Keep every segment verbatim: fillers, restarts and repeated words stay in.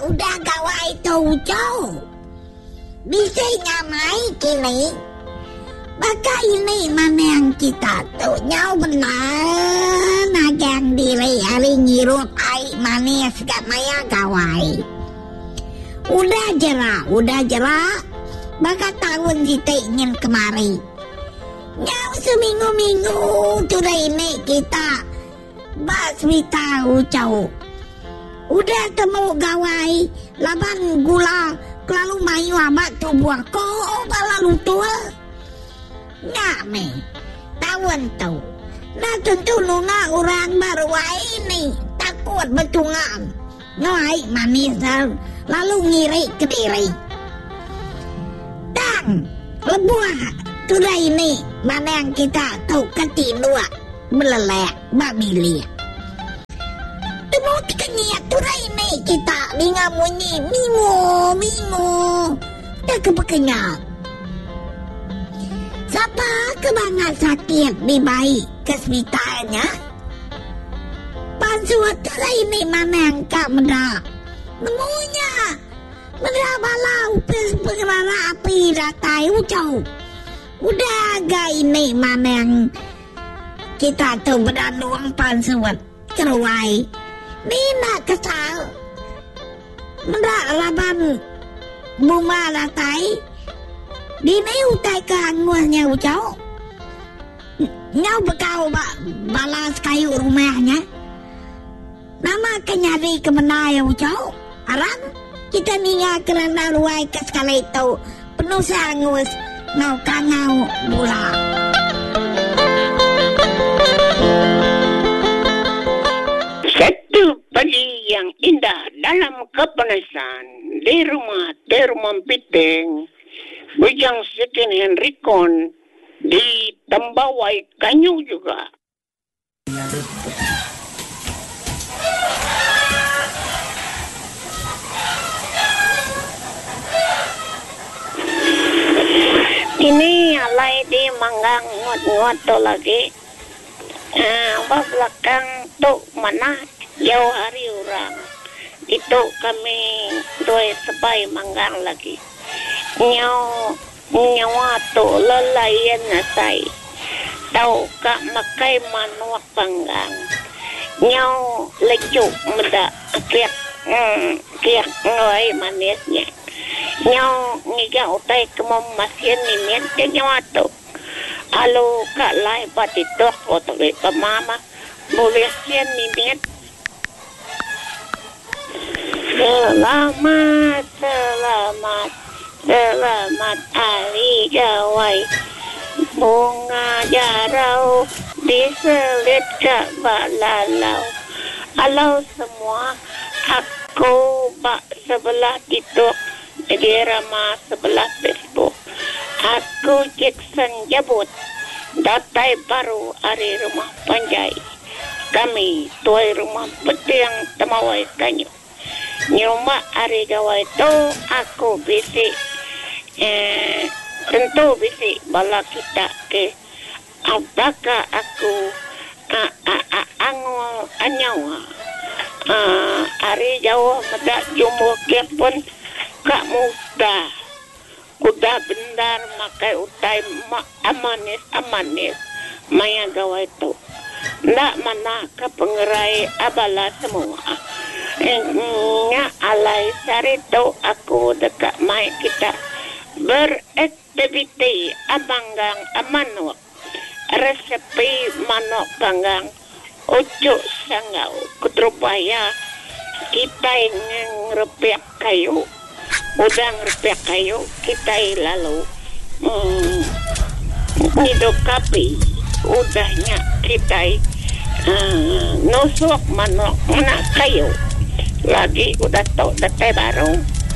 udah gawai tu jauh. Bisa nyamai kini. Baka ini mana yang kita tu nyau benar nagang diri hari ngirup ai mana sekat maya gawai. Udah jerak, udah jerak. Baka tahun kita ingin kemari. Nyau seminggu-minggu tu dah ini kita bas tahu jauh. Udah temu gawai laban gula lalu mayu abak tu buah ko lalu tua. Nggak me, tahun tu. Nah tentu nuna orang baru ini takut betungan. Ngai manis lalu ngiri ke diri. Dan lebuah tu dah ini mana yang kita tahu ketidua melelek babili. Temu tikanya tu dah ini kita lingamunyi mingu mingu tak kepekenyak. Siapa kebangan sakit di bayi kesepitannya? Pansuat ini mana yang kak mendak? Nemunya mendak balau pengerara api datai ucau. Udah agak ini mana yang kita tu berdanuang pansuat keruai. Ni nak kesal. Mendak laban bunga datai. Di ni utai ke anguasnya ucau. Nyau bekau ba, balas kayu rumahnya. Nama kenyari kemenai ucau. Aram kita ninga kerana ruai ke sekali itu. Penuh seangus ngau kangau bula. Satu pagi yang indah dalam kepanasan. Di rumah, di rumah Piting. Bujang Sikin Henrikon di Tambawai Kanyu juga. Ini alai di manggang ngot-ngot tu lagi. Ah, uh, belakang tu mana jauh hari orang. Itu kami dua sepai manggang lagi. Nyau nyawa tu lelayan nasai tau ka makai manuak panggang nyau lecuk meda kiak hmm, kiak ngoi manisnya nyau ngiga utai kemam masien nimen ke nyawa tu alu ka lai patitok otak ke mama boleh sien nimen selamat selamat Selamat hari gawai bunga jarau diselit ke balalau. Halo semua, aku bak sebelah TikTok di ramah sebelah Facebook. Aku Jackson Jabut datai baru hari rumah Panjai. Kami tuai rumah Petiang Tamawai Kanyu. Nyuma hari gawai tu aku bisik eh, tentu bisik bala kita ke apakah aku uh, uh, uh, angol anyawa uh, hari Jawa medak jumbo kepun kak muda kuda bendar makai utai ma, amanis amanis maya gawai tu ndak mana ke pengerai abala semua. Nya alai sarito aku dekat mai kita beraktiviti abanggang amanok resepi manok panggang ucuk sangau kutrupaya kita ngerepiak kayu udang repiak kayu kita lalu hmm, hidup kapi udahnya kita uh, nusuk manok mana kayu lagi udah tau detai baru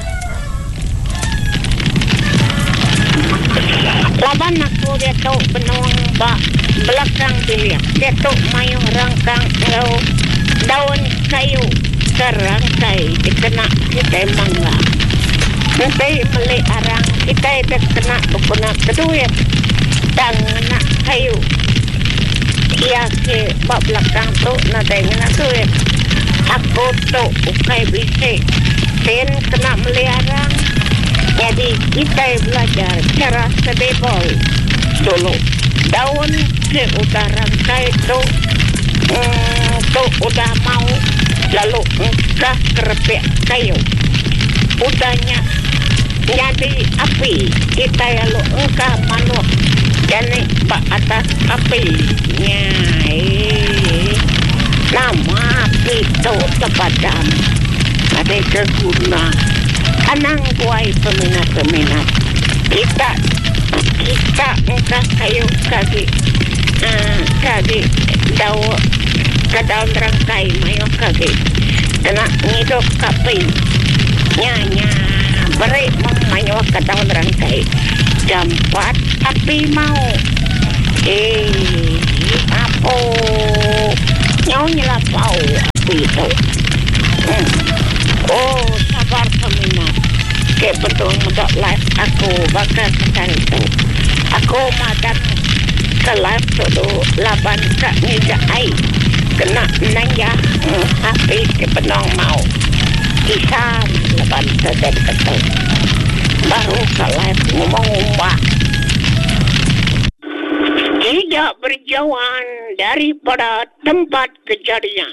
laban aku dia tau penuang bak belakang biliak dia tau mayung rangkang ngau daun kayu kerangkai dikena kita mangga nanti meli arang kita dah kena bukuna kedua dan nak kayu iya ke bak belakang tu nanti ngena tu aku tu ukai bisik Sen kena meliarang. Jadi kita belajar cara sedebol dulu. Daun ke udah rangkai tu, hmm, tu udah mau lalu engkah kerepek kayu. Udahnya jadi api. Kita lalu engkah malu jadi pak atas apinya. Eh, nama api tu terpadam. Ada keguna. Anang buai peminat-peminat. Kita kita engkau kayu kaki uh, kaki daun ke daun rangkai mayu kaki kena ngiduk kapi nyanya beri mayu ke daun rangkai jampat api mau eh apa nyau nyelapau api itu hmm. Oh sabar peminat ke betul untuk live aku bakal sekali itu aku makan ke live tu laban kak nija ai kena nanya hmm, api ke penong mau kisah laban sedek ketul baru ke live ngomong-ngomong tidak berjauhan daripada tempat kejadian.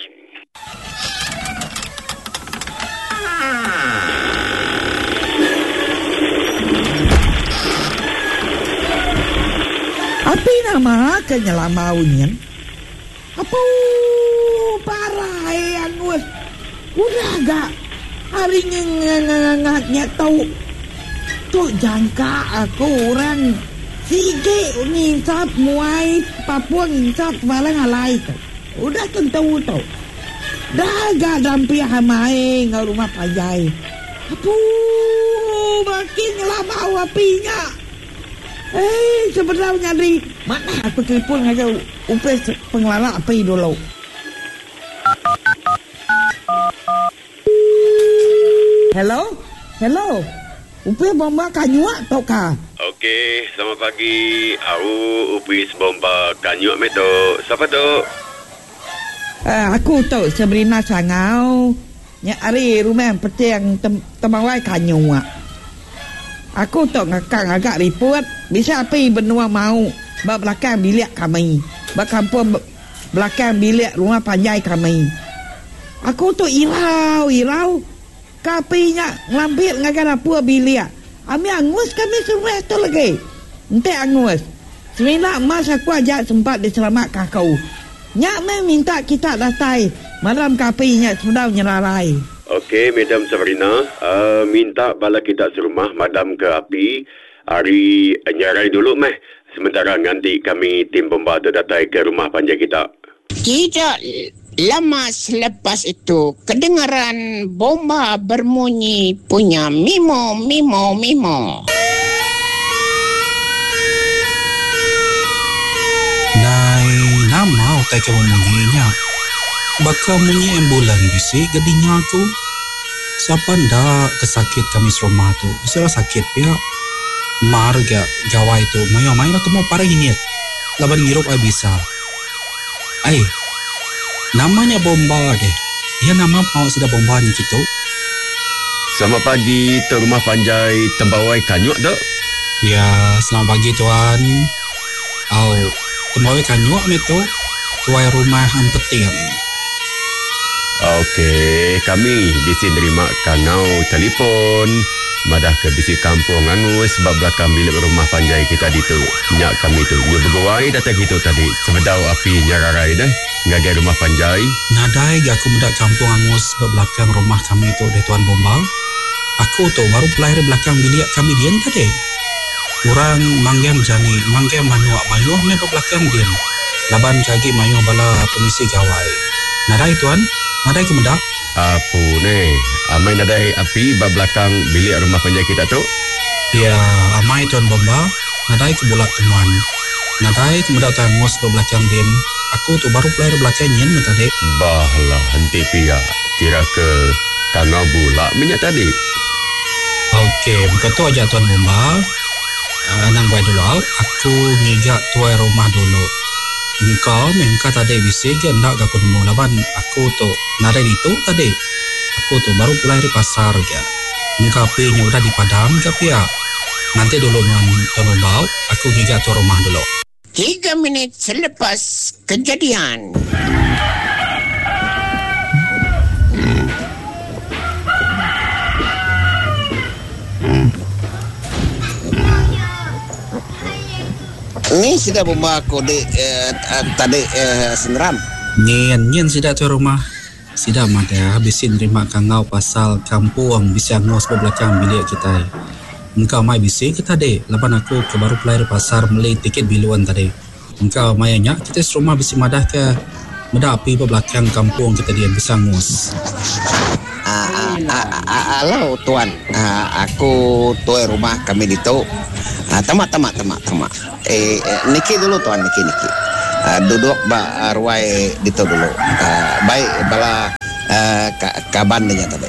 Api nama kenyelamaunya. Apa parah yang gue udah gak harinya ngangatnya tahu tuh jangka aku orang sige ngisap muai Papua ngisap malang alai tuh udah tentu tuh dah gak dampi hamai nggak rumah pajai. Apa makin nyelamau apinya. Eh, sebenarnya di mana aku telepon aja upes pengelola api dulu. Hello? Hello? Upes bomba kanyua tau ka? Okey, selamat pagi. Aku upes bomba kanyua meto. Siapa tu? Uh, aku tu Sabrina Sangau. Nya ari rumah petang tem temawai kanyua. Aku tak ngakang agak report. Bisa api benua mau bak belakang bilik kami. Bak kampung belakang bilik rumah panjai kami. Aku tu irau, irau. Kapinya ngelampir ngakan apa bilik. Ami angus kami semua tu lagi. Ente angus. Sebenarnya mas aku ajak sempat diselamatkan kau. Nyak me minta kita datai. Malam kapinya sudah nyerarai. Okey, Madam Sabrina, uh, minta bala kita serumah madam ke api. Hari nyarai dulu meh. Sementara nanti kami tim bomba tu datai ke rumah panjang kita. Tidak lama selepas itu kedengaran bomba berbunyi punya mimo mimo mimo. Dai nama utai ke bunyinya. Bakal bunyi ambulan bisi gadinya aku. Siapa ndak kesakit kami serumah tu. Bisa sakit pihak. Marga gawai tu mayo mayo tu mau parah ini. Laban ngirup ai bisa. Ai. Namanya bomba deh. Ya nama mau sudah bomba ni gitu. Selamat pagi, tu rumah panjai Tembawai Kanyuk dok. Ya, selamat pagi tuan. Au, Tembawai Kanyuk ni tu tuai rumah yang penting. Okey, kami bisi nerima kangau telefon. Madah ke bisi kampung angus sebab belakang bilik rumah panjai kita di tu. Nyak kami tu nyu bergawai datang gitu tadi. Sebedau api nyararai dah. Ngagai rumah panjai. Nadai aku mendak kampung angus sebab belakang rumah kami tu de tuan bomba. Aku tu baru pelahir belakang bilik kami dian tadi. Orang manggam jani, manggam manuak mayuh me belakang dian. Laban kaki mayuh bala pemisi gawai. Nadai tuan, nadai ke mendak? Apa ni? Amai nadai api bab belakang bilik rumah panjai kita tu? Ya, amai tuan bomba. Nadai ke bulat temuan. Nadai ke mendak tangus bab belakang dian. Aku tu baru pelahir belakang nyen tadi. Bahlah henti pihak. Kira ke kangau bulak minyak tadi. Okey, bukan tu aja tuan bomba. Uh, nang buat dulu. Aku ngigak tuai rumah dulu. Engkau mengka tadi bisa ke ndak aku nemu laban aku tu nadai itu tadi. Aku tuh baru pulang dari pasar ya. Ni kapinya udah dipadam kapi ya. Nanti dulu dengan Tuan Bau, aku giga tuh rumah dulu. Tiga menit selepas kejadian. Ni sudah bomba aku di eh, tadi eh, senram. Nyen nyen sudah tuh rumah. Sudah mada habisin terima kangau pasal kampung bisa ngos belakang bilik kita. Engkau mai bisi kita dek. Lapan aku ke baru pelai pasar beli tiket biluan tadi. Engkau mai nyak kita serumah bisi madah ke madah api belakang kampung kita dia bisa ngos. Ah, ah, ah, halo tuan. Ah, aku tuai rumah kami di tu. Ah, tamak tamak tamak tamak. Eh, eh niki dulu tuan niki niki. Uh, duduk ba arwai uh, dito dulu. Uh, baik bala uh, ka, kaban dia tadi.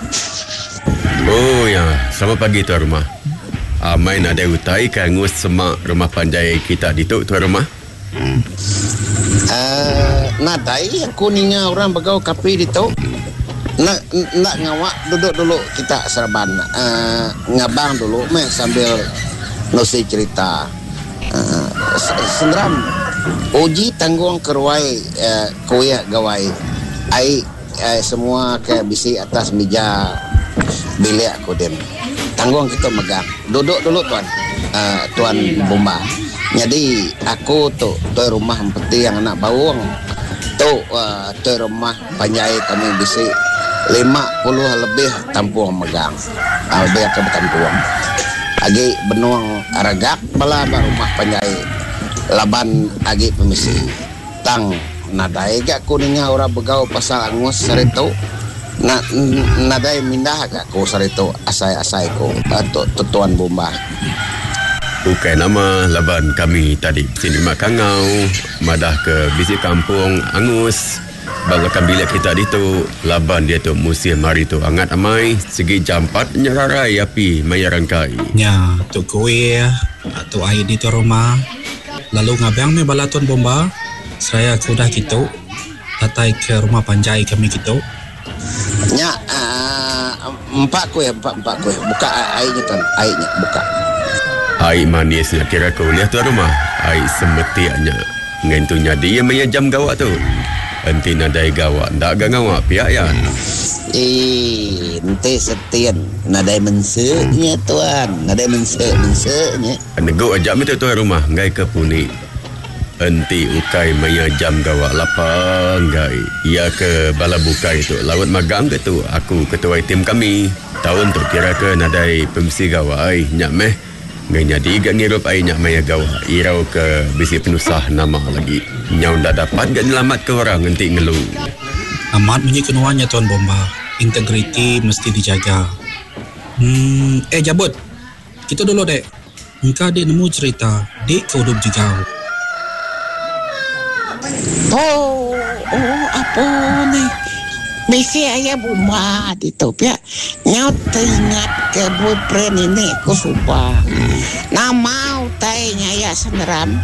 Oh ya, selamat pagi tuan rumah. Uh, main ada utai kangus semak rumah panjai kita dito tuan rumah. Hmm. Uh, nadai aku ninya orang bagau kapi dito. Nak nak ngawak duduk dulu kita serban. Uh, ngabang dulu meh sambil nusi cerita. Uh, senram uji tanggung keruai uh, kuya gawai ai uh, semua ke bisi atas meja bilik aku den tanggung kita megang duduk dulu tuan uh, tuan bomba jadi aku tu tuan rumah peti yang anak bawang tu uh, tuan rumah panjai kami bisi lima puluh lebih tampung megang uh, lebih ke tampung agi benuang aragak bala rumah panjai laban agi pemisi tang nadai gak kuninga ora begau pasal angus sarito na nadai mindah gak ku sarito asai-asai ku atau tuan bomba bukan nama laban kami tadi sini makangau madah ke bisi kampung angus balakan bilik kita ditu laban dia tu musim hari tu angat amai segi jam empat nyerarai api mayarangkai nya tu kue tu air di tu rumah. Lalu ngabang me balaton bomba saya sudah gitu tatai ke rumah panjai kami gitu nya uh, empat kue empat empat kue buka airnya tuan airnya buka air manis nak kira kau lihat tuan rumah air semetiaknya ngentunya dia punya jam gawak tu enti nadai gawak ndak gak ngawak pihak ya eh ente setian nadai menseknya tuan nadai mensek menseknya nego ajak me tuan rumah ngai ke puni enti ukai maya jam gawak lapang gai ia ke bala bukai tu lawat magang ke tu aku ketua tim kami tahun tu kira ke nadai pemsi gawak ai nyak meh ngai jadi gak ngirup ai nyak maya gawak irau ke bisi penusah nama lagi nyau ndak dapat gak nyelamat ke orang enti ngelu amat bunyi kenuannya tuan bomba integriti mesti dijaga. Hmm, eh jabut. Kita dulu dek. Engkau dek nemu cerita dek kau hidup juga. Oh, oh apa ni? Bisi ayah bomba di tu pia. Nyau teringat ke boyfriend ini aku suka. Nak mau tanya ya seneram.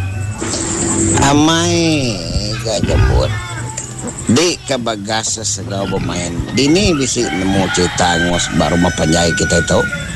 Amai gak jabut. Di kebagas segala bermain dini bisi nemu cerita angus baru rumah panjai kita itu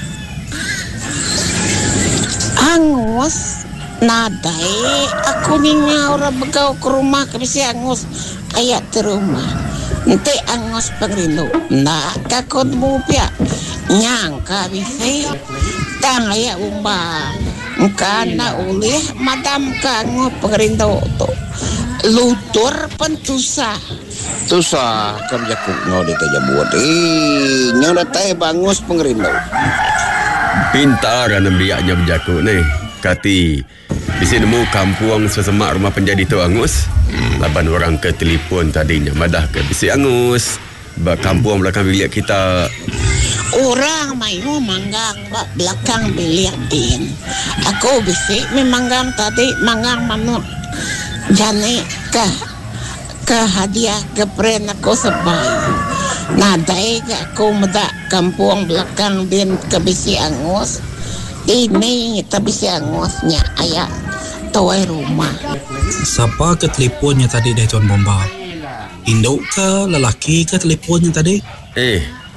angus nadai aku ninga orang begau ke rumah ke bisi angus ayat di rumah nanti angus pengrindu nak kakut mupia nyangka bisi tang ayat umba karena ulih madam kangus pengrindu tu lutur pentusah tusah kerja kukno di teja buat eh nyoda tay bangus pengerindau pintar anak biaknya berjaku ni kati di sini nemu kampung sesemak rumah penjadi tu angus laban orang ke telefon tadinya madah ke bisi angus bak kampung belakang bilik kita orang mayu manggang bak belakang bilik din aku bisi memanggang tadi manggang manut jane ke ke hadiah ke pren aku sebai nadai ke aku medak kampung belakang din ke bisi angus ini tapi si angusnya ayah tuai rumah siapa ke teleponnya tadi deh tuan bomba induk ke lelaki ke teleponnya tadi eh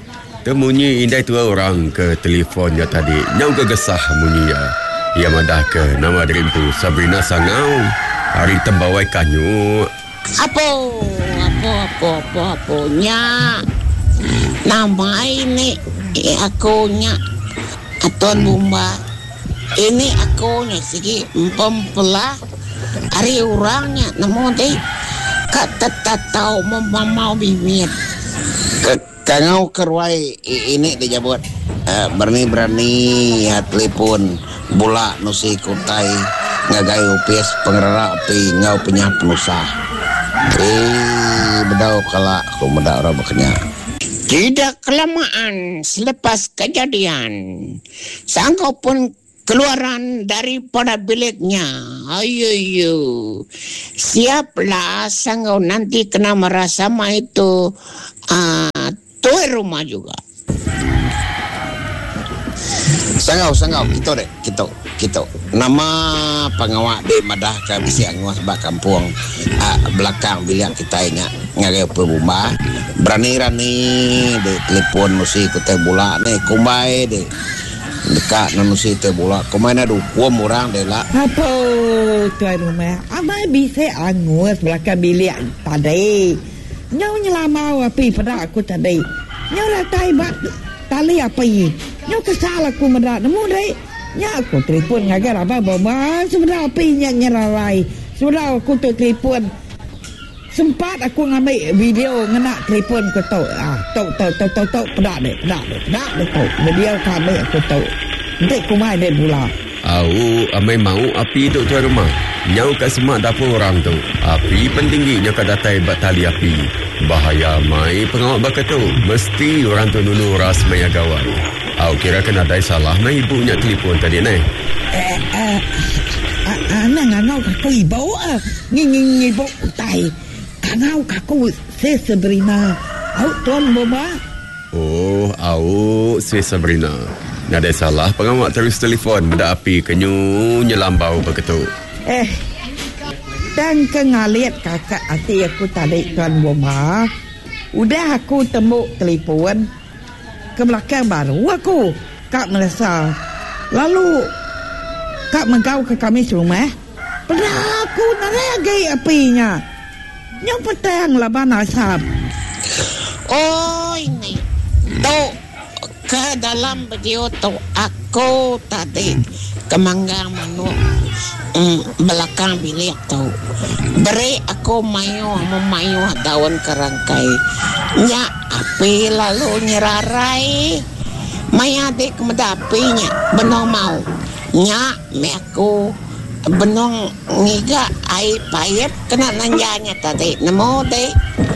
Temunyi indai tua orang ke telefonnya tadi. Nyau kegesah munyi ya. Ia madah ke nama dirimu Sabrina Sangau. Hari tembawai kanyu. Apa? Apa? Apa? Apa? Apa? Nya. Nama ini aku nya. Tuan Bumba. Ini aku nya segi pempelah. Hari orangnya. Namun deh. Kata tak tahu mau bibir. Kangau kerwai ini dia buat uh, berani-berani ya telepon bola nusi kutai ngagai upis pengerara api ngau punya penusah eh bedau kala aku bedau orang bekenya. Tidak kelamaan selepas kejadian Sangkau pun keluaran daripada biliknya. Ayo, siaplah Sangkau nanti kena merasa mah itu uh, tuai rumah juga. Sangau, sangau, kita dek, kita, kita. Nama pengawak di madah ke bisi anguas bak kampung uh, belakang bilik kita ini ngagai pebumba. Berani-rani de telepon musi ku teh bola ni kumbai de dekat nanusi teh bola kumai na du kuam orang de la. Apa tuan rumah? Amai bisa anguas belakang bilik tadi. Nyau nyelamau api pada aku tadi. Nyau ratai bak tali api. Nyau kesal aku mendak nemu deh. Nya aku telefon ngagai apa bawa sebenarnya api nya nyerarai. Sebenarnya aku tu telefon. Sempat aku ngambil video ngena telefon aku tu. Ah, tu tu tu tu tu pedak deh, pedak deh, pedak deh tu. Video kami aku tu. Nanti aku main deh pula. Au, amai mau api tu tuan rumah. Nyau kat semak dapur orang tu. Api pentingginya kat datai batali api. Bahaya mai pengawak bakat tu. Mesti orang tu nunu ras maya gawai. Au, kira kena ada salah mai ibunya telefon tadi ni. Eh, eh, anak ngau kaku ibu ah. Nging ibu tai. Ngau kaku se Sabrina. Au tuan boba. Oh, au se Sabrina. Nada salah pengawak terus telefon benda api kenyu nyelambau begitu. Eh, dan kengaliat kakak hati aku tadi tuan Boma. Udah aku temu telefon ke belakang baru aku kak merasa. Lalu kak mengkau ke kami rumah. Pada aku naragi apinya. Yang petang laban asap. Oh ini. Tu. Ke dalam video tu aku tadi kemanggang manu mm, belakang bilik tu beri aku mayu memayu daun kerangkai nya api lalu nyerarai maya adik kemedapinya benong mau nya me aku benong ngiga air payep kena nanjanya tadi nemu deh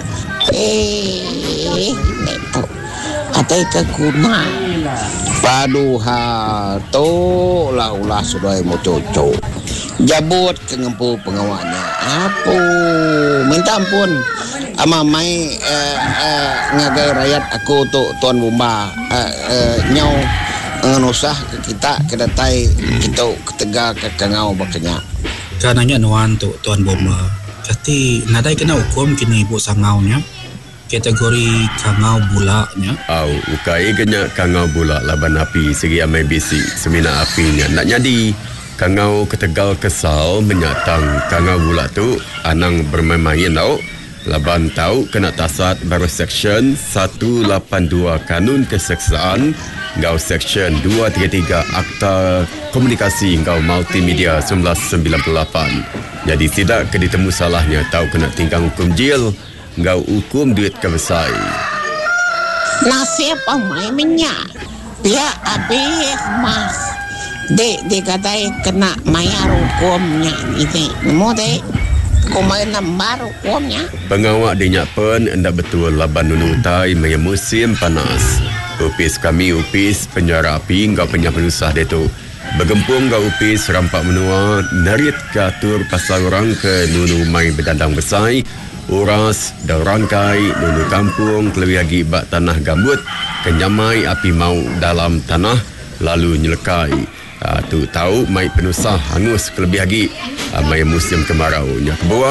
eh itu atai keguna Paduha to lah ulah sudah mau cocok jabut ke ngempu pengawaknya apa minta ampun ama mai eh, eh, ngagai rakyat aku tu tuan Bumba eh, eh, nyau ngenusah ke kita ke datai kita ketega ke kangau bakanya kananya nuan tu tuan Bumba kati nadai kena hukum kini ibu sangaunya kategori kangau bulaknya. Au, ukai genya kangau bulak laban api segi amai bisi semina apinya. Nak jadi kangau ketegal kesal menyatang kangau bulak tu anang bermain-main tau. Laban tahu kena tasat baru seksyen seratus lapan puluh dua Kanun Keseksaan ngau seksyen dua tiga tiga Akta Komunikasi ngau Multimedia seribu sembilan ratus sembilan puluh lapan. Jadi tidak keditemu salahnya tahu kena tingkang hukum jil ngau hukum duit kebesai. Nasib amai minyak. Dia habis mas. Dek, dia katai kena mayar hukumnya. Ini, nemu dek. Kumai nambar hukumnya. Pengawak dinyak pen hendak betul laban nunutai maya musim panas. Upis kami upis penjara api ngau penyah penusah dia tu. Bergempung ngau upis rampak menua. Narit ke atur pasal orang ke nunu mai berdandang besai. Uras dan rangkai nunu kampung kelebih lagi bak tanah gambut kenyamai api mau dalam tanah lalu nyelekai. Ha, tu tahu mai penusah hangus kelebih lagi ha, mai musim kemarau nya ke bawah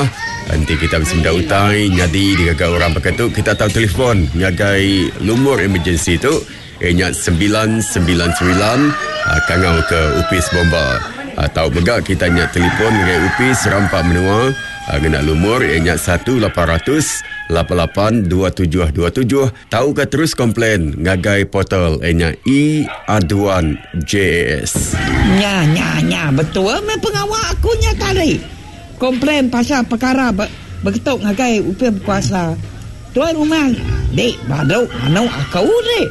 Nanti kita bersenda utai nyadi digagai orang berketuk kita tahu telefon ngagai lumur emergency tu enyak sembilan sembilan sembilan kangau ke Upis Bomba. Tahu begak kita nyak telefon ngagai Upis Rampak Menua ngena lumur enyak satu lapan kosong lapan lapan dua tujuh dua tujuh. Tahu ke terus komplain ngagai portal enyak E Aduan J A S. Nya nya nya betul me pengawal aku nya tadi. Komplain pasal perkara ber, berketuk ngagai upih berkuasa. Tuan rumah, dek, badau, manau aku dek.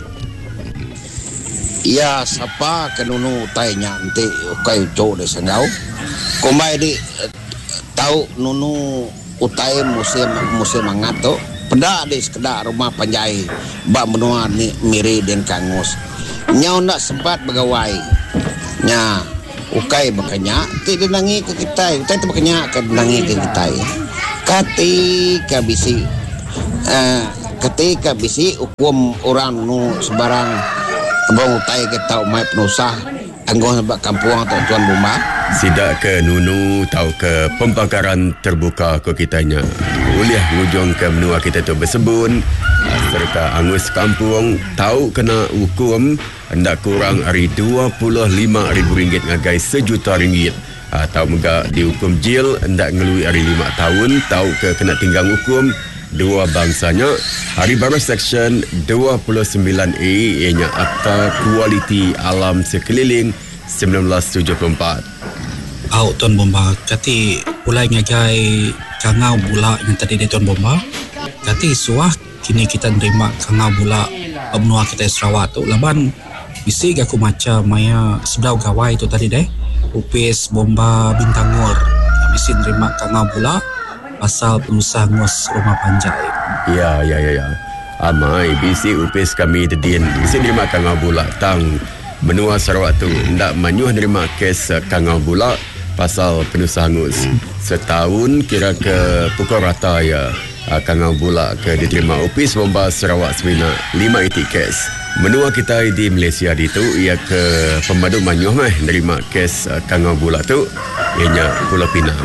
Ya, siapa kenunu tay nyanti ukai ucok de sengau. Kumai di tahu nunu utai musim musim mangato. Peda di sekedar rumah panjai bak menua ni miri dan kangus. Nyau nak sempat bergawai. Nya ukai makanya tidak nangi ke kita, utai tu makanya akan nangi ke kita. Ketika bisi, uh, ketika bisi hukum orang nu sebarang abang utai kita umai penusah anggoh sebab kampung atau tuan rumah. Sidak ke nunu tahu ke pembakaran terbuka ke kitanya. Uliah ngujung ke menua kita tu bersebun serta angus kampung tahu kena hukum hendak kurang hari dua puluh lima ribu ringgit ngagai sejuta ringgit. Ha, tahu megak dihukum jil hendak ngelui hari lima tahun. Tahu ke kena tinggal hukum dua bangsanya. Hari baru seksyen dua puluh sembilan A ianya Akta Kualiti Alam Sekeliling seribu sembilan ratus tujuh puluh empat. Au Tuan Bomba, kati pulai ngagai kangau bula yang tadi di Tuan Bomba. Kati suah kini kita nerima kangau bula benua kita Sarawak tu. Laban bisi aku macam maya sedau gawai tu tadi deh. Upis Bomba Bintangor. Bisi nerima kangau bula pasal penusah ngus rumah panjai. Ya, ya, ya, ya. Amai bisi upis kami dedin. Bisi nerima kangau bula tang benua Sarawak tu. Ndak manyuh nerima kes kangau bula pasal penusah ngus. Setahun kira ke pukul rata ya kangau bula ke diterima Upis Bomba Sarawak Semina lima itik kes. Menua kita di Malaysia di tu ia ke pemadu manyuh meh nerima kes kangau bula tu ianya Pulau Pinang.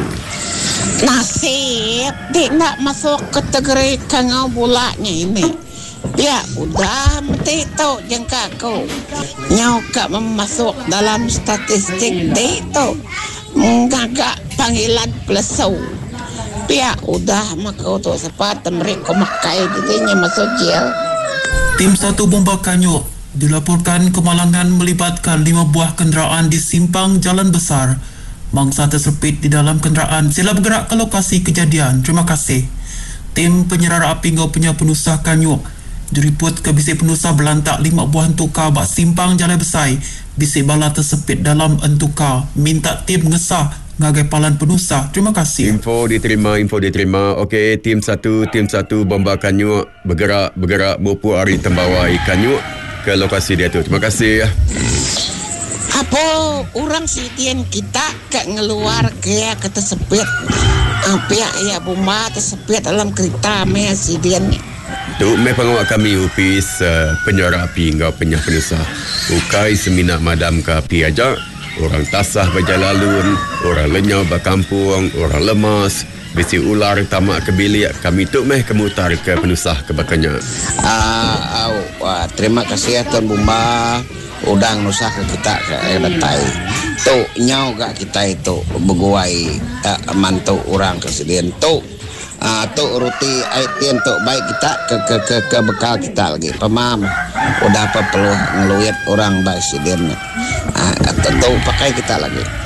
Nasib dia nak masuk kategori kangau bulanya ini. Ya udah mesti tahu jangka aku. Nyau kak memasuk dalam statistik dia tu. Menggagak panggilan pelesau. Ya udah maka untuk sempat mereka makai dirinya masuk jail. Tim satu Bomba Kanyuk dilaporkan kemalangan melibatkan lima buah kenderaan di simpang Jalan Besar. Mangsa tersepit di dalam kenderaan. Sila bergerak ke lokasi kejadian. Terima kasih. Tim penyerara api ngau punya penusah Kanyuk diriput ke bisik penusah belantak lima buah entuka bak simpang Jalan Besar. Bisik bala tersepit dalam entuka. Minta tim ngesah ngagai palan penusah. Terima kasih. Info diterima, info diterima. Okey, tim satu, tim satu Bomba Kanyuk bergerak, bergerak bupu hari tembawai Kanyuk ke lokasi dia tu. Terima kasih. Apa orang sidian kita ke ngeluar ke ke tersepit. Pihak ya Bomba tersepit dalam kereta me sidian. Tu me pengawal kami Upis uh, penyara api ngau penyah penusah. Ukai seminat madam ke api aja. Orang tasah berjalalun, orang lenyau berkampung, orang lemas, bisi ular tamak ke bilik, kami tu meh kemutar ke penusah kebakanya. Ah, uh, uh, terima kasih ya Tuan Bomba. Udang nusah ke kita ke Batai. Tu nyau gak kita itu berguai uh, mantu orang kesedihan tu. Ah, uh, tu ruti aitien tu baik kita ke ke ke, ke bekal kita lagi. Pemam. Udah apa perlu ngeluit orang baik sedien. Ah, uh, tu pakai kita lagi.